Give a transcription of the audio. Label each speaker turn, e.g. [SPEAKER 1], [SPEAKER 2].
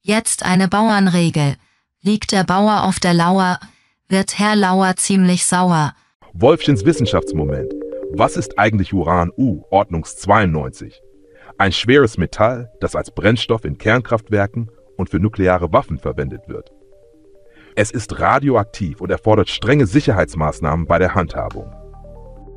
[SPEAKER 1] Jetzt eine Bauernregel. Liegt der Bauer auf der Lauer, wird Herr Lauer ziemlich sauer.
[SPEAKER 2] Wolfchens Wissenschaftsmoment. Was ist eigentlich Uran-U, Ordnungs 92? Ein schweres Metall, das als Brennstoff in Kernkraftwerken und für nukleare Waffen verwendet wird. Es ist radioaktiv und erfordert strenge Sicherheitsmaßnahmen bei der Handhabung.